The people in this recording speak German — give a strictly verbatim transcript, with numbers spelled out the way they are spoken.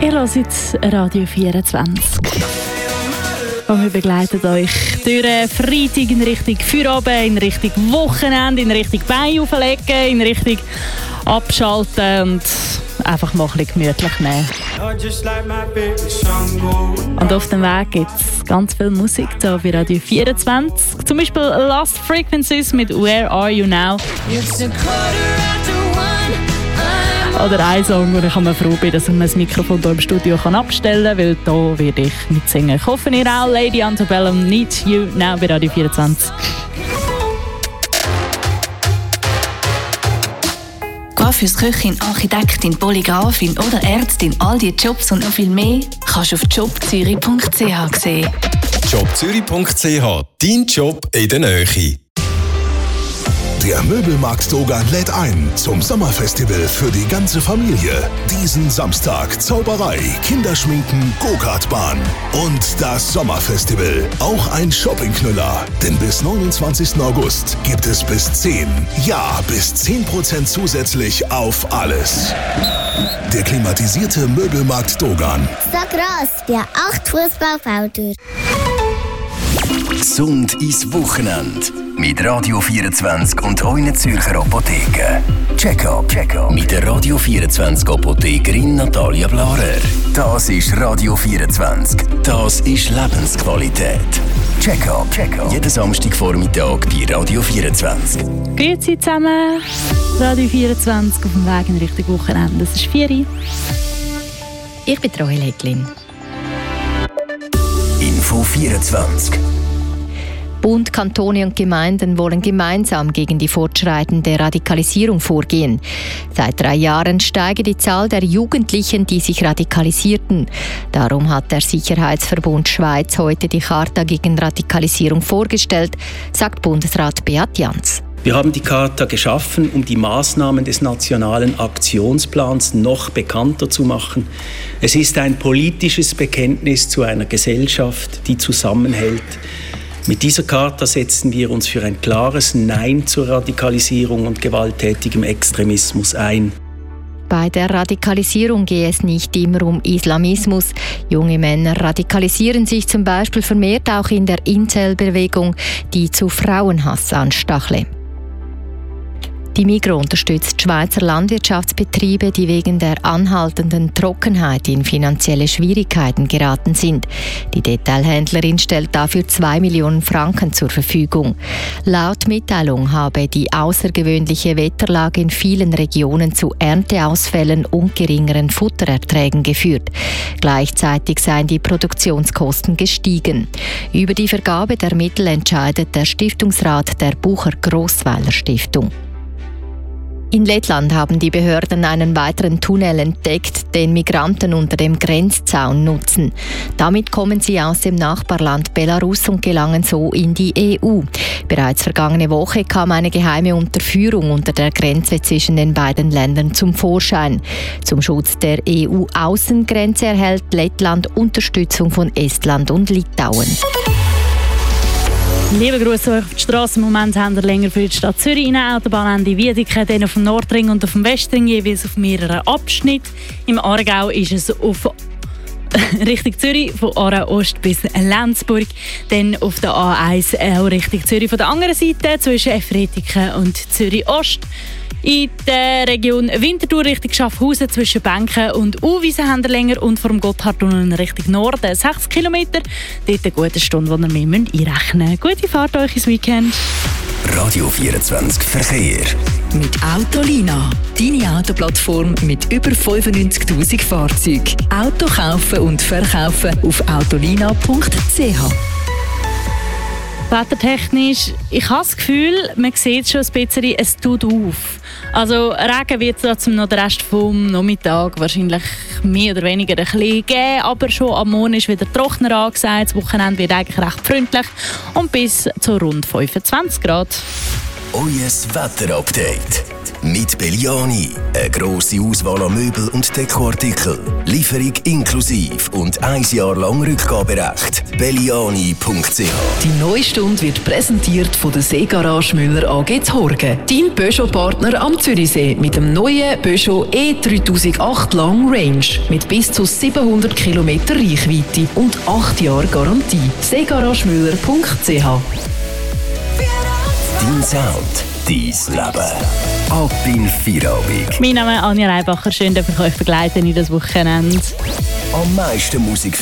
Ihr hört Radio vierundzwanzig. Und wir begleiten euch durch Freitag in Richtung Feierabend, in Richtung Wochenende, in Richtung Bein auflegen, in Richtung Abschalten und einfach mal ein bisschen gemütlich nehmen. Und auf dem Weg gibt es ganz viel Musik hier bei Radio vierundzwanzig. Zum Beispiel Lost Frequencies mit Where Are You Now? Oder ein Song, wo ich mir froh bin, dass ich mir das Mikrofon hier im Studio abstellen kann, weil hier werde ich mitsingen. Ich hoffe, ihr auch. Lady Antebellum, Need You Now bei Radio vierundzwanzig. Coiffeuse-Köchin, Architektin, Polygrafin oder Ärztin, all diese Jobs und noch viel mehr kannst du auf jobzürich punkt c h sehen. jobzürich punkt c h, dein Job in der Nähe. Der Möbelmarkt Dogan lädt ein zum Sommerfestival für die ganze Familie. Diesen Samstag Zauberei, Kinderschminken, Go-Kart-Bahn und das Sommerfestival. Auch ein Shoppingknüller. Denn bis neunundzwanzigsten August gibt es bis zehn, ja bis zehn Prozent zusätzlich auf alles. Der klimatisierte Möbelmarkt Dogan. So gross wie acht Fußballfelder. Gesund ins Wochenende. Mit Radio vierundzwanzig und euren Zürcher Apotheken. Check-up, Check-up mit der Radio vierundzwanzig Apothekerin Natalia Blarer. Das ist Radio vierundzwanzig. Das ist Lebensqualität. Check-up, Check-up. Jeden Samstagvormittag bei Radio vierundzwanzig. Grüezi zusammen. Radio vierundzwanzig auf dem Weg in Richtung Wochenende. Es ist vier Uhr. Ich bin Roy Leglin. Info vierundzwanzig. Bund, Kantone und Gemeinden wollen gemeinsam gegen die fortschreitende Radikalisierung vorgehen. Seit drei Jahren steige die Zahl der Jugendlichen, die sich radikalisierten. Darum hat der Sicherheitsverbund Schweiz heute die Charta gegen Radikalisierung vorgestellt, sagt Bundesrat Beat Jans. Wir haben die Charta geschaffen, um die Maßnahmen des Nationalen Aktionsplans noch bekannter zu machen. Es ist ein politisches Bekenntnis zu einer Gesellschaft, die zusammenhält. Mit dieser Charta setzen wir uns für ein klares Nein zur Radikalisierung und gewalttätigem Extremismus ein. Bei der Radikalisierung gehe es nicht immer um Islamismus. Junge Männer radikalisieren sich zum Beispiel vermehrt auch in der Incel-Bewegung, die zu Frauenhass anstachle. Die Migros unterstützt Schweizer Landwirtschaftsbetriebe, die wegen der anhaltenden Trockenheit in finanzielle Schwierigkeiten geraten sind. Die Detailhändlerin stellt dafür zwei Millionen Franken zur Verfügung. Laut Mitteilung habe die außergewöhnliche Wetterlage in vielen Regionen zu Ernteausfällen und geringeren Futtererträgen geführt. Gleichzeitig seien die Produktionskosten gestiegen. Über die Vergabe der Mittel entscheidet der Stiftungsrat der Bucher-Grossweiler Stiftung. In Lettland haben die Behörden einen weiteren Tunnel entdeckt, den Migranten unter dem Grenzzaun nutzen. Damit kommen sie aus dem Nachbarland Belarus und gelangen so in die E U. Bereits vergangene Woche kam eine geheime Unterführung unter der Grenze zwischen den beiden Ländern zum Vorschein. Zum Schutz der E U-Außengrenze erhält Lettland Unterstützung von Estland und Litauen. Liebe Grüße auf die Straße. Im Moment haben wir länger für die Stadt Zürich eine Autobahnende Wiedeke, dann auf dem Nordring und auf dem Westring jeweils auf mehreren Abschnitten. Im Aargau ist es auf Richtung Zürich, von Aarau Ost bis Lenzburg. Dann auf der A eins auch Richtung Zürich von der anderen Seite zwischen Efretiken und Zürich Ost. In der Region Winterthur Richtung Schaffhausen zwischen Benken und Uwiesen haben wir länger und vom Gotthardtunnel Richtung Norden sechs Kilometer. Dort eine gute Stunde, die ihr mehr einrechnen müsst. Gute Fahrt euch ins Weekend. Radio vierundzwanzig Verkehr. Mit Autolina, deine Autoplattform mit über fünfundneunzigtausend Fahrzeugen. Auto kaufen und verkaufen auf autolina punkt c h. Wettertechnisch, ich habe das Gefühl, man sieht schon ein bisschen, es tut auf. Also Regen wird es noch den Rest vom Nachmittag wahrscheinlich mehr oder weniger ein bisschen geben, aber schon am Morgen ist wieder trockener angesagt. Das Wochenende wird eigentlich recht freundlich und bis zu rund fünfundzwanzig Grad. Euer Wetterupdate. Mit Belliani. Eine grosse Auswahl an Möbel und Dekoartikeln. Lieferung inklusive und ein Jahr lang Rückgaberecht. belliani punkt c h. Die neue Stunde wird präsentiert von der Seegarage Müller A G Horgen. Dein Peugeot-Partner am Zürichsee mit dem neuen Peugeot E dreitausendacht Long Range. Mit bis zu siebenhundert Kilometer Reichweite und acht Jahre Garantie. seegarage-müller punkt c h. Dein Sound, dein Leben. Ab in Feierabend. Mein Name ist Anja Reibacher. Schön, dass ich euch begleiten in das Wochenende. Am meisten Musik